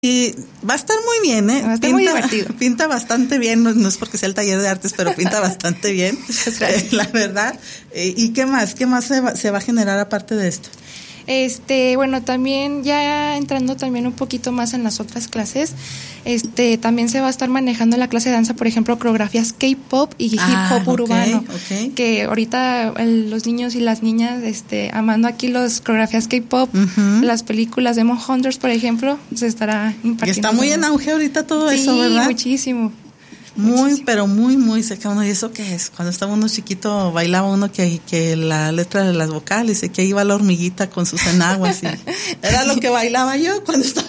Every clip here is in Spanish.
Y va a estar muy bien, ¿eh? Va a estar muy divertido. Pinta bastante bien, no es porque sea el taller de artes, pero pinta bastante bien, la verdad. ¿Y qué más? ¿Qué más se va a generar aparte de esto? Bueno, también ya entrando también un poquito más en las otras clases, también se va a estar manejando en la clase de danza, por ejemplo, coreografías K-pop y hip hop urbano, que ahorita los niños y las niñas, amando aquí los coreografías K-pop, las películas de Demon Hunters, por ejemplo, se estará impartiendo. Y está muy en auge ahorita todo eso, ¿verdad? Sí, muchísimo. Pero muy cerca uno. ¿Y eso qué es? Cuando estaba uno chiquito bailaba uno que la letra de las vocales y que iba la hormiguita con sus enaguas y era lo que bailaba yo cuando estaba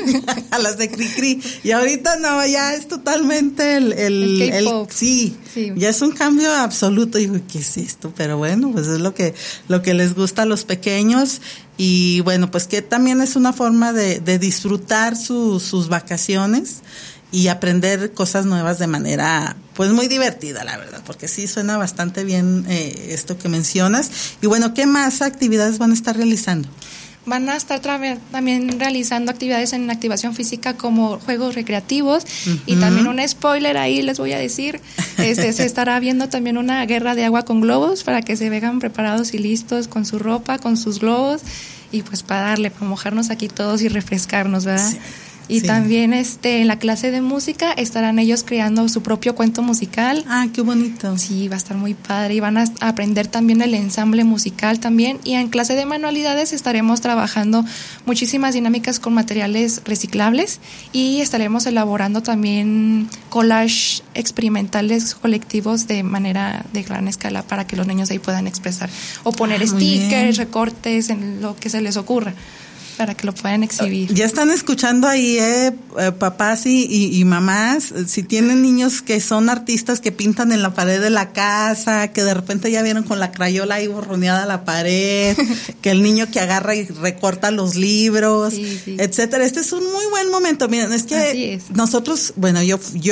a las de Cricri. Y ahorita no, ya es totalmente el K-pop. Sí, ya es un cambio absoluto. Y digo, ¿qué es esto? Pero bueno, pues es lo que les gusta a los pequeños. Y bueno, pues que también es una forma de disfrutar sus vacaciones y aprender cosas nuevas de manera pues muy divertida, la verdad, porque sí suena bastante bien esto que mencionas. Y bueno, ¿qué más actividades van a estar realizando? Van a estar también realizando actividades en activación física como juegos recreativos y también un spoiler ahí les voy a decir, se estará viendo también una guerra de agua con globos para que se vengan preparados y listos con su ropa, con sus globos y pues para mojarnos aquí todos y refrescarnos, ¿verdad? Sí. Y también en la clase de música estarán ellos creando su propio cuento musical. Ah, qué bonito. Sí, va a estar muy padre y van a aprender también el ensamble musical también. Y en clase de manualidades estaremos trabajando muchísimas dinámicas con materiales reciclables y estaremos elaborando también collage experimentales colectivos de manera de gran escala para que los niños ahí puedan expresar o poner stickers, recortes, en lo que se les ocurra, para que lo puedan exhibir. Ya están escuchando ahí, papás y mamás, si tienen niños que son artistas que pintan en la pared de la casa, que de repente ya vieron con la crayola ahí borroneada la pared, que el niño que agarra y recorta los libros, etcétera. Este es un muy buen momento. Miren, es que nosotros, bueno,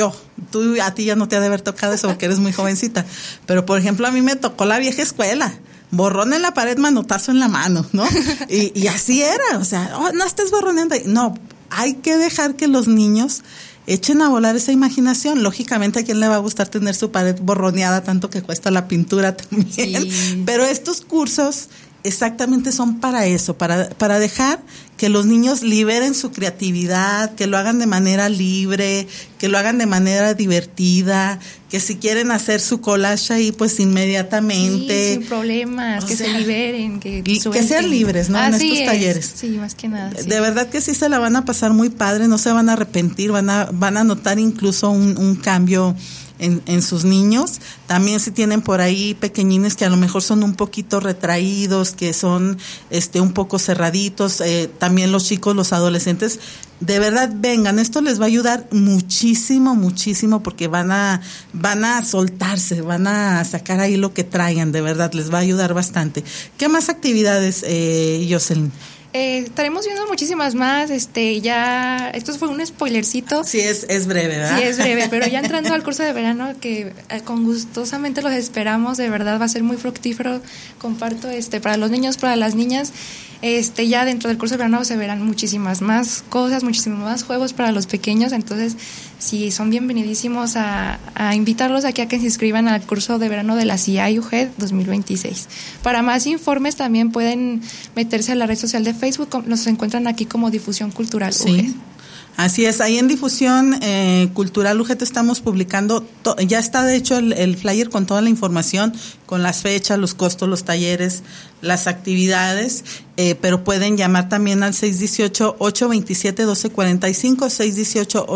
a ti ya no te ha de haber tocado eso porque eres muy jovencita, pero por ejemplo a mí me tocó la vieja escuela. Borrón en la pared, manotazo en la mano, ¿no? Y así era, o sea, no estés borroneando ahí. No, hay que dejar que los niños echen a volar esa imaginación. Lógicamente, ¿a quién le va a gustar tener su pared borroneada tanto que cuesta la pintura también? Sí. Pero estos cursos exactamente son para eso, para dejar que los niños liberen su creatividad, que lo hagan de manera libre, que lo hagan de manera divertida, que si quieren hacer su collage ahí, pues inmediatamente. Sí, sin problemas, que se liberen, que sean libres, ¿no? En estos talleres. Sí, más que nada. Sí. De verdad que sí se la van a pasar muy padre, no se van a arrepentir, van a notar incluso un cambio en sus niños. También si tienen por ahí pequeñines que a lo mejor son un poquito retraídos, que son un poco cerraditos, también los chicos, los adolescentes, de verdad vengan, esto les va a ayudar muchísimo porque van a soltarse, van a sacar ahí lo que traigan, de verdad les va a ayudar bastante. ¿Qué más actividades, Jocelyn? Estaremos viendo muchísimas más, ya, esto fue un spoilercito. Sí, es breve, ¿verdad? Sí, es breve, pero ya entrando al curso de verano, que con gustosamente los esperamos, de verdad va a ser muy fructífero, comparto, para los niños, para las niñas, ya dentro del curso de verano se verán muchísimas más cosas, muchísimos más juegos para los pequeños, entonces sí, son bienvenidísimos a invitarlos aquí a que se inscriban al curso de verano de la CIAI UGED 2026. Para más informes también pueden meterse a la red social de Facebook, nos encuentran aquí como Difusión Cultural UGED. Así es, ahí en Difusión Cultural UGED estamos publicando, ya está de hecho el flyer con toda la información, con las fechas, los costos, los talleres, las actividades, pero pueden llamar también al 618-827-1245,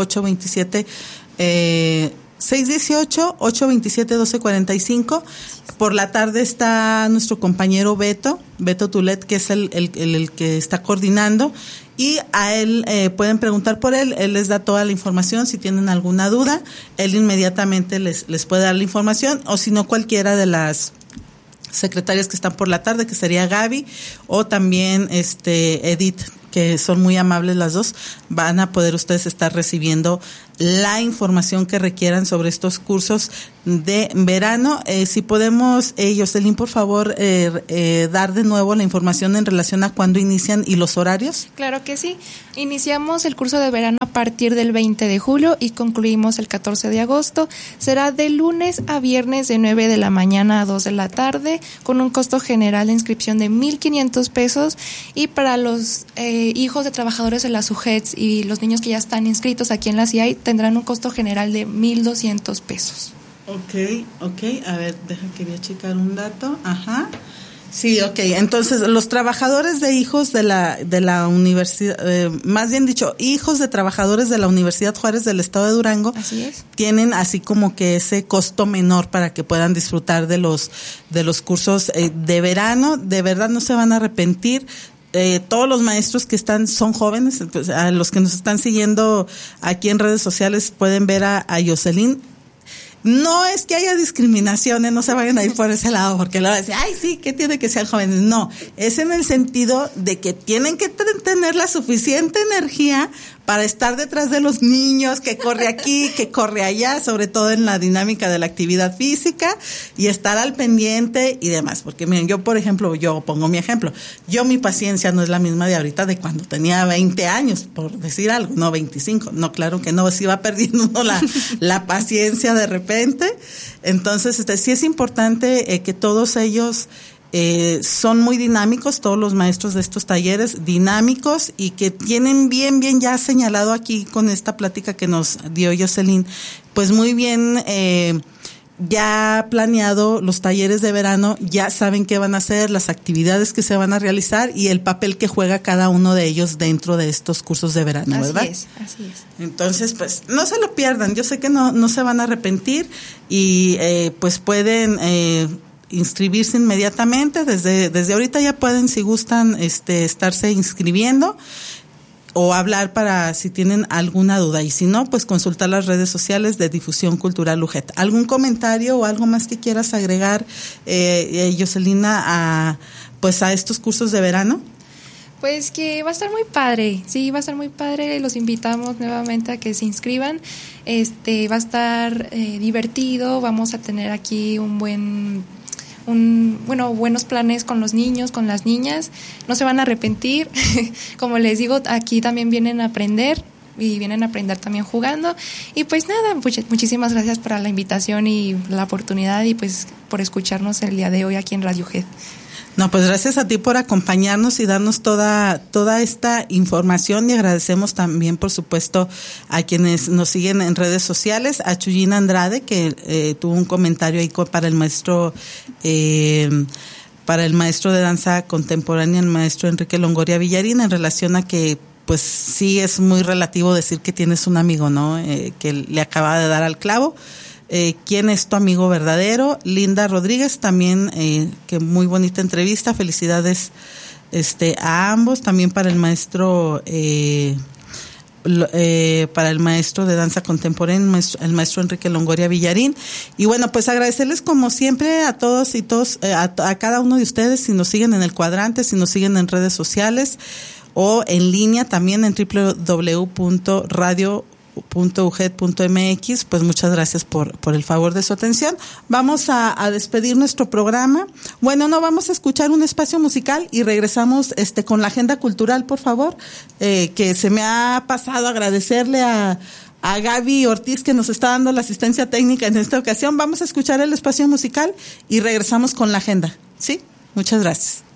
618-827-1245. Por la tarde está nuestro compañero Beto Tulet, que es el que está coordinando, y a él pueden preguntar por él les da toda la información. Si tienen alguna duda, él inmediatamente les puede dar la información, o si no, cualquiera de las secretarias que están por la tarde, que sería Gaby, o también Edith, que son muy amables las dos, van a poder ustedes estar recibiendo la información que requieran sobre estos cursos de verano. Si podemos, Jocelyn, por favor, dar de nuevo la información en relación a cuándo inician y los horarios. Claro que sí. Iniciamos el curso de verano a partir del 20 de julio y concluimos el 14 de agosto. Será de lunes a viernes de 9 de la mañana a 2 de la tarde, con un costo general de inscripción de 1,500 pesos. Y para los hijos de trabajadores de las UGETS y los niños que ya están inscritos aquí en la CIAI, tendrán un costo general de 1,200 pesos. Ok, a ver, quería checar un dato. Ajá. Sí, ok. Entonces, los trabajadores de hijos de la universidad, más bien dicho, hijos de trabajadores de la Universidad Juárez del Estado de Durango, así es, tienen así como que ese costo menor para que puedan disfrutar de los cursos de verano. De verdad no se van a arrepentir. Todos los maestros que son jóvenes, pues, a los que nos están siguiendo aquí en redes sociales pueden ver a Jocelyn. No es que haya discriminaciones, no se vayan a ir por ese lado, porque luego dicen, ay, sí, ¿qué tiene que ser jóvenes? No, es en el sentido de que tienen que tener la suficiente energía para estar detrás de los niños, que corre aquí, que corre allá, sobre todo en la dinámica de la actividad física, y estar al pendiente y demás. Porque miren, yo, por ejemplo, yo pongo mi ejemplo, mi paciencia no es la misma de ahorita de cuando tenía 20 años, por decir algo, no 25, no, claro que no, se iba perdiendo uno la paciencia de repente. Entonces, sí es importante que todos ellos son muy dinámicos, todos los maestros de estos talleres, dinámicos, y que tienen bien ya señalado aquí con esta plática que nos dio Jocelyn, pues muy bien ya planeado los talleres de verano, ya saben qué van a hacer, las actividades que se van a realizar y el papel que juega cada uno de ellos dentro de estos cursos de verano, ¿verdad? Así es. Entonces, pues, no se lo pierdan, yo sé que no se van a arrepentir y pues pueden inscribirse inmediatamente, desde ahorita ya pueden, si gustan, estarse inscribiendo o hablar para si tienen alguna duda, y si no, pues consultar las redes sociales de Difusión Cultural UGET. ¿Algún comentario o algo más que quieras agregar, Jocelina, a estos cursos de verano? Pues que va a estar muy padre, sí, va a estar muy padre, los invitamos nuevamente a que se inscriban, va a estar divertido, vamos a tener aquí buenos planes con los niños, con las niñas, no se van a arrepentir. Como les digo, aquí también vienen a aprender y vienen a aprender también jugando. Y pues nada, muchísimas gracias por la invitación y la oportunidad y pues por escucharnos el día de hoy aquí en Radio GED. No, pues gracias a ti por acompañarnos y darnos toda esta información, y agradecemos también, por supuesto, a quienes nos siguen en redes sociales, a Chuyina Andrade, que tuvo un comentario ahí para el maestro de danza contemporánea, el maestro Enrique Longoria Villarín, en relación a que pues sí es muy relativo decir que tienes un amigo, ¿no? Que le acaba de dar al clavo. ¿Quién es tu amigo verdadero? Linda Rodríguez, también, que muy bonita entrevista, felicidades a ambos, también para el maestro de danza contemporánea, el maestro Enrique Longoria Villarín. Y bueno, pues agradecerles como siempre a todos y a cada uno de ustedes, si nos siguen en el cuadrante, si nos siguen en redes sociales o en línea también en www.radio.uged.mx, pues muchas gracias por el favor de su atención. Vamos a despedir nuestro programa. Bueno, no, vamos a escuchar un espacio musical y regresamos con la agenda cultural, por favor, que se me ha pasado agradecerle a Gaby Ortiz, que nos está dando la asistencia técnica en esta ocasión. Vamos a escuchar el espacio musical y regresamos con la agenda. ¿Sí? Muchas gracias.